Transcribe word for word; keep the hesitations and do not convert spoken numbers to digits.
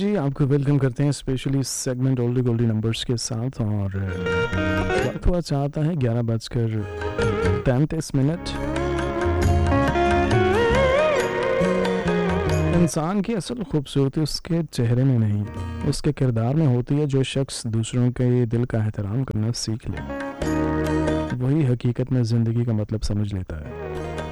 जी, आपको वेलकम करते हैं specially segment Oldi Goldy numbers के साथ। और वक्त हुआ चाहता है ग्यारह बजकर तैंतीस मिनट। इंसान की असल खूबसूरती उसके चेहरे में नहीं, उसके किरदार में होती है। जो शख्स दूसरों के दिल का एहतराम करना सीख ले, वही हकीकत में ज़िंदगी का मतलब समझ लेता है।